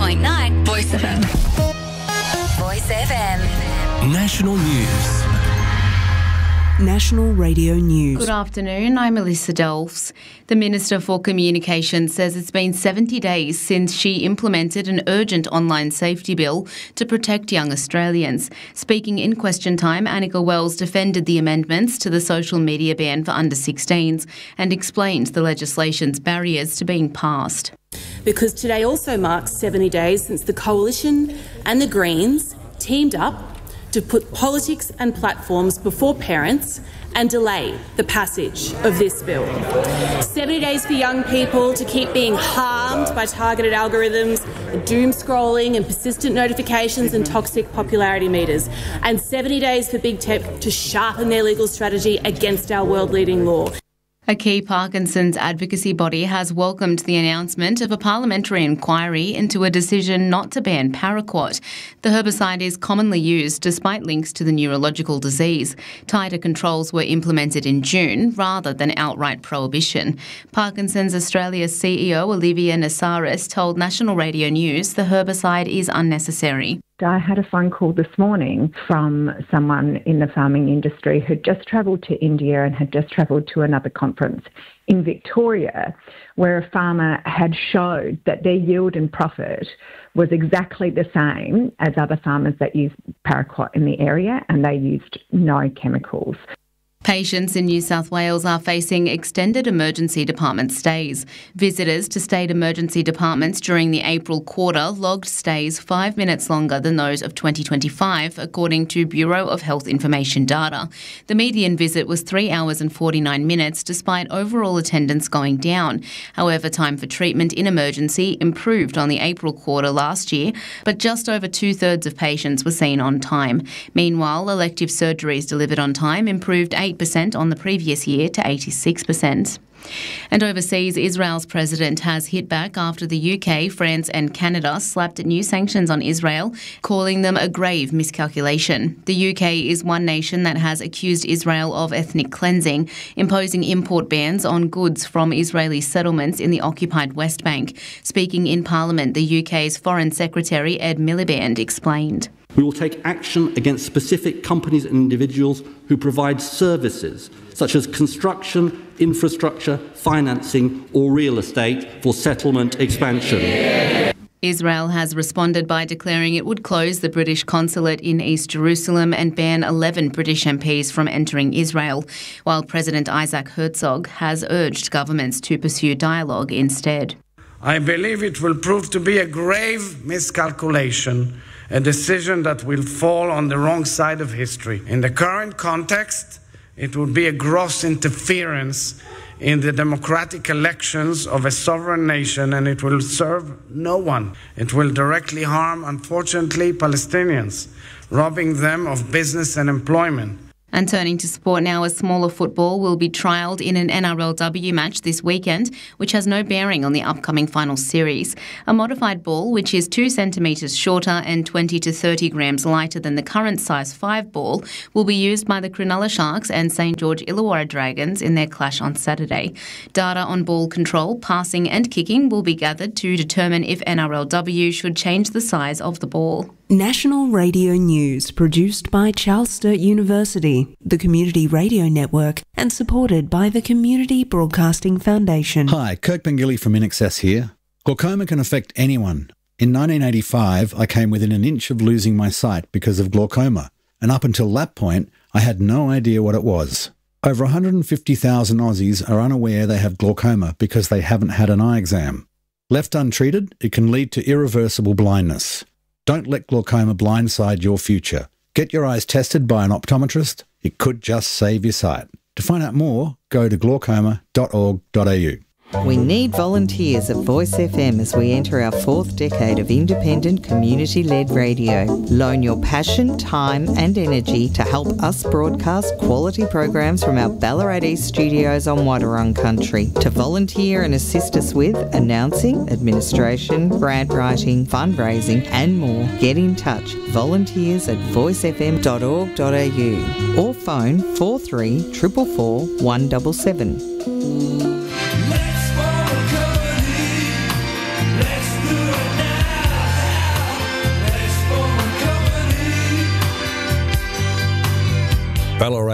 101.9 Voice FM. Voice FM. National News. National Radio News. Good afternoon, I'm Melissa Delves. The Minister for Communications says it's been 70 days since she implemented an urgent online safety bill to protect young Australians. Speaking in Question Time, Annika Wells defended the amendments to the social media ban for under-16s and explained the legislation's barriers to being passed. Because today also marks 70 days since the Coalition and the Greens teamed up to put politics and platforms before parents and delay the passage of this bill. 70 days for young people to keep being harmed by targeted algorithms, doom scrolling and persistent notifications and toxic popularity meters. And 70 days for big tech to sharpen their legal strategy against our world-leading law. A key Parkinson's advocacy body has welcomed the announcement of a parliamentary inquiry into a decision not to ban paraquat. The herbicide is commonly used despite links to the neurological disease. Tighter controls were implemented in June rather than outright prohibition. Parkinson's Australia's CEO Olivia Nassaris told National Radio News the herbicide is unnecessary. I had a phone call this morning from someone in the farming industry who'd just travelled to India and had just travelled to another conference in Victoria where a farmer had showed that their yield and profit was exactly the same as other farmers that use paraquat in the area, and they used no chemicals. Patients in New South Wales are facing extended emergency department stays. Visitors to state emergency departments during the April quarter logged stays 5 minutes longer than those of 2025, according to Bureau of Health Information data. The median visit was 3 hours and 49 minutes, despite overall attendance going down. However, time for treatment in emergency improved on the April quarter last year, but just over 2/3 of patients were seen on time. Meanwhile, elective surgeries delivered on time improved 8% on the previous year to 86%. And overseas, Israel's president has hit back after the UK, France and Canada slapped new sanctions on Israel, calling them a grave miscalculation. The UK is one nation that has accused Israel of ethnic cleansing, imposing import bans on goods from Israeli settlements in the occupied West Bank. Speaking in Parliament, the UK's Foreign Secretary Ed Miliband explained. We will take action against specific companies and individuals who provide services such as construction, infrastructure, financing or real estate for settlement expansion. Israel has responded by declaring it would close the British consulate in East Jerusalem and ban 11 British MPs from entering Israel, while President Isaac Herzog has urged governments to pursue dialogue instead. I believe it will prove to be a grave miscalculation, a decision that will fall on the wrong side of history. In the current context, it would be a gross interference in the democratic elections of a sovereign nation, and it will serve no one. It will directly harm, unfortunately, Palestinians, robbing them of business and employment. And turning to sport now, a smaller football will be trialled in an NRLW match this weekend, which has no bearing on the upcoming final series. A modified ball, which is 2 centimetres shorter and 20 to 30 grams lighter than the current size 5 ball, will be used by the Cronulla Sharks and St George Illawarra Dragons in their clash on Saturday. Data on ball control, passing and kicking will be gathered to determine if NRLW should change the size of the ball. National Radio News, produced by Charles Sturt University, the Community Radio Network, and supported by the Community Broadcasting Foundation. Hi, Kirk Bengilly from INXS here. Glaucoma can affect anyone. In 1985, I came within an inch of losing my sight because of glaucoma, and up until that point, I had no idea what it was. Over 150,000 Aussies are unaware they have glaucoma because they haven't had an eye exam. Left untreated, it can lead to irreversible blindness. Don't let glaucoma blindside your future. Get your eyes tested by an optometrist. It could just save your sight. To find out more, go to glaucoma.org.au. We need volunteers at Voice FM as we enter our 4th decade of independent community-led radio. Loan your passion, time and energy to help us broadcast quality programs from our Ballarat East studios on Wadawurrung country. To volunteer and assist us with announcing, administration, grant writing, fundraising and more, get in touch. Volunteers at voicefm.org.au or phone 43 444 177.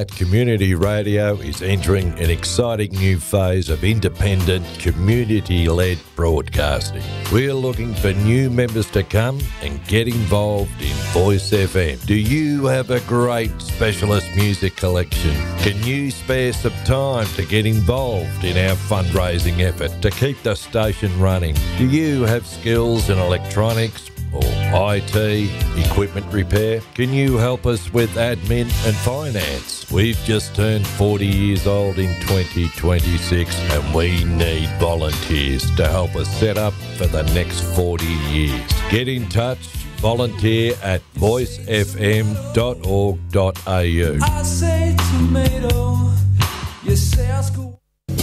Ballarat Community Radio is entering an exciting new phase of independent, community-led broadcasting. We're looking for new members to come and get involved in Voice FM. Do you have a great specialist music collection? Can you spare some time to get involved in our fundraising effort to keep the station running? Do you have skills in electronics or IT, equipment repair? Can you help us with admin and finance? We've just turned 40 years old in 2026 and we need volunteers to help us set up for the next 40 years. Get in touch, volunteer at voicefm.org.au. I say tomato, you say I school.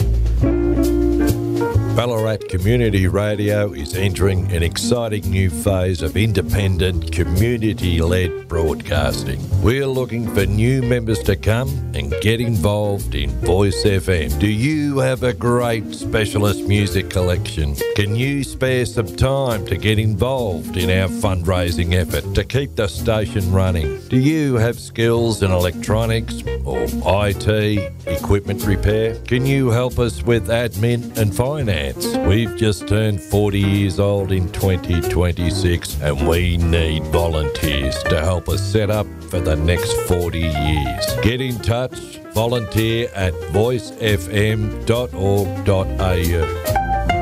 Ballarat Community Radio is entering an exciting new phase of independent, community-led broadcasting. We're looking for new members to come and get involved in Voice FM. Do you have a great specialist music collection? Can you spare some time to get involved in our fundraising effort to keep the station running? Do you have skills in electronics or IT, equipment repair? Can you help us with admin and finance? We've just turned 40 years old in 2026 and we need volunteers to help us set up for the next 40 years. Get in touch, volunteer at voicefm.org.au.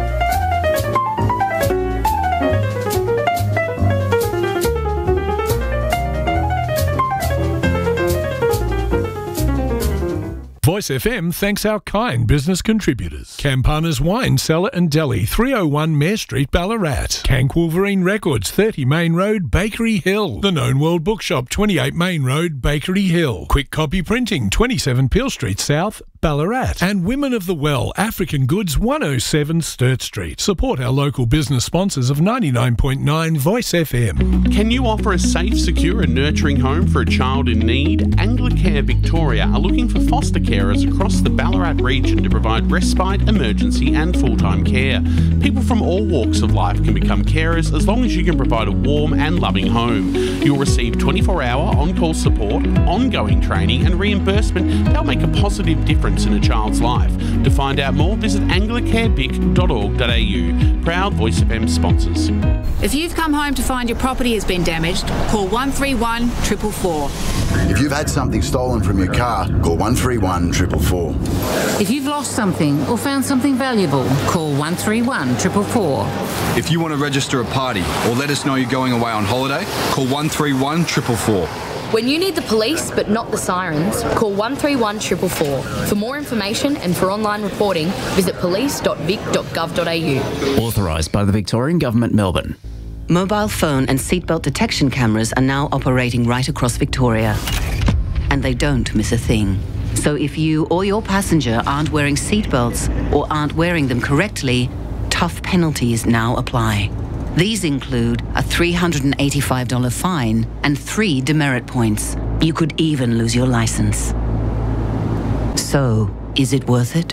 Voice FM thanks our kind business contributors. Campana's Wine Cellar and Deli, 301 Mare Street, Ballarat. Cank Wolverine Records, 30 Main Road, Bakery Hill. The Known World Bookshop, 28 Main Road, Bakery Hill. Quick Copy Printing, 27 Peel Street South, Ballarat. And Women of the Well, African Goods, 107 Sturt Street. Support our local business sponsors of 99.9 Voice FM. Can you offer a safe, secure and nurturing home for a child in need? Anglicare Victoria are looking for foster carers across the Ballarat region to provide respite, emergency and full-time care. People from all walks of life can become carers as long as you can provide a warm and loving home. You'll receive 24-hour on-call support, ongoing training and reimbursement that'll make a positive difference in a child's life. To find out more, visit anglicarevic.org.au. Proud Voice FM sponsors. If you've come home to find your property has been damaged, call 131 444. If you've had something stolen from your car, call 131 444. If you've lost something or found something valuable, call 131 444. If you want to register a party or let us know you're going away on holiday, call 131 444. When you need the police but not the sirens, call 131 444. For more information and for online reporting, visit police.vic.gov.au. Authorised by the Victorian Government, Melbourne. Mobile phone and seatbelt detection cameras are now operating right across Victoria. And they don't miss a thing. So if you or your passenger aren't wearing seatbelts or aren't wearing them correctly, tough penalties now apply. These include a $385 fine and 3 demerit points. You could even lose your license. So, is it worth it?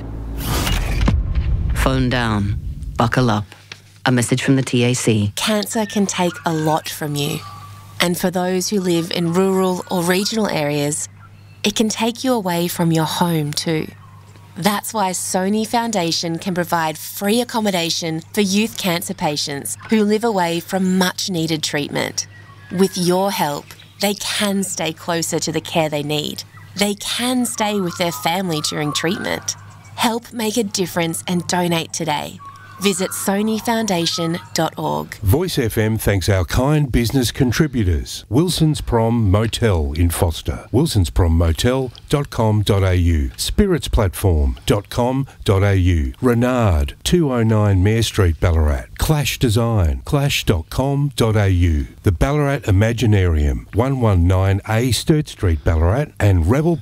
Phone down. Buckle up. A message from the TAC. Cancer can take a lot from you. And for those who live in rural or regional areas, it can take you away from your home too. That's why Sony Foundation can provide free accommodation for youth cancer patients who live away from much needed treatment. With your help, they can stay closer to the care they need. They can stay with their family during treatment. Help make a difference and donate today. Visit sonyfoundation.org. Voice FM thanks our kind business contributors. Wilson's Prom Motel in Foster. wilsonsprommotel.com.au. spiritsplatform.com.au. Renard, 209 Mare Street, Ballarat. Clash Design, clash.com.au. The Ballarat Imaginarium, 119A Sturt Street, Ballarat. And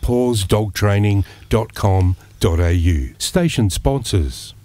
rebelpawsdogtraining.com.au. Station sponsors.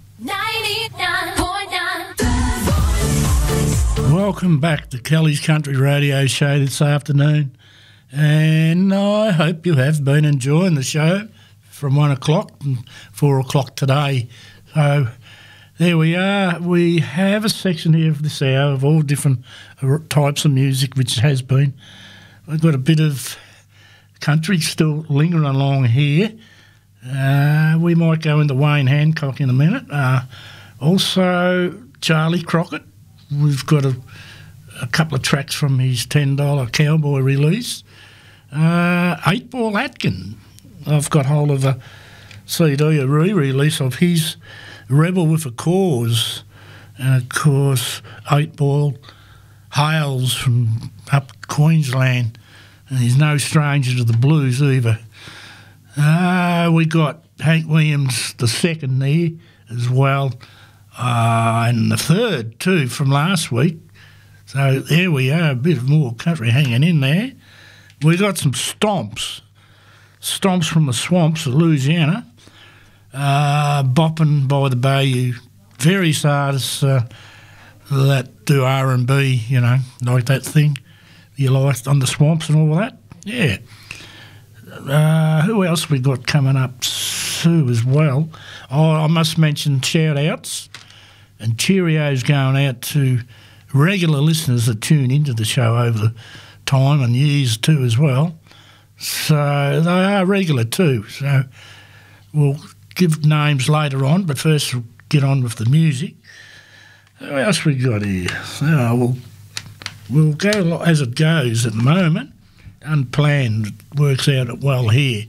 99.9. Welcome back to Kelly's Country Radio Show this afternoon, and I hope you have been enjoying the show from 1 o'clock and 4 o'clock today. So there we are. We have a section here for this hour of all different types of music, which has been. We've got a bit of country still lingering along here. We might go into Wayne Hancock in a minute. Also, Charlie Crockett. We've got a couple of tracks from his $10 Cowboy release. 8 Ball Atkin. I've got hold of a CD, a re-release of his Rebel with a Cause. And, of course, 8 Ball hails from up Queensland, and he's no stranger to the blues either. We got Hank Williams the second there as well, and the third too from last week. So there we are, a bit of more country hanging in there. We got some stomps from the swamps of Louisiana, bopping by the Bayou. Various artists that do R&B, you know, like that thing you like on the swamps and all that. Yeah. Who else we got coming up too as well? Oh, I must mention shout-outs and Cheerios going out to regular listeners that tune into the show over the time and years too as well. So they are regular too. So we'll give names later on, but first we'll get on with the music. Who else we got here? We'll go as it goes at the moment. Unplanned works out well here.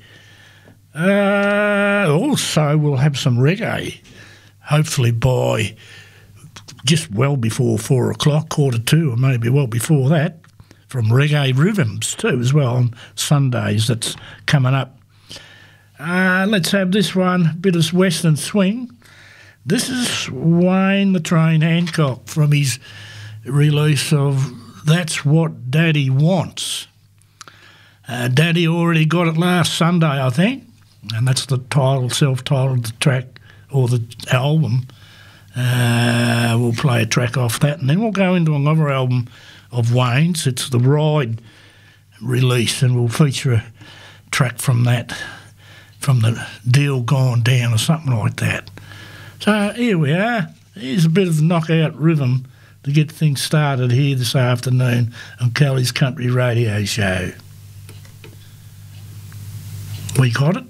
Also, we'll have some reggae, hopefully by just well before 4 o'clock, 1:45, or maybe well before that, from Reggae Rhythms too as well on Sundays. That's coming up. Let's have this one, a bit of Western swing. This is Wayne the Train Hancock from his release of That's What Daddy Wants. Daddy already got it last Sunday, I think, and that's the title, self-titled track, or the album. We'll play a track off that, and then we'll go into another album of Wayne's. It's the Ride release, and we'll feature a track from that, from the Deal Gone Down or something like that. So here we are. Here's a bit of knockout rhythm to get things started here this afternoon on Kelly's Country Radio Show. We got it?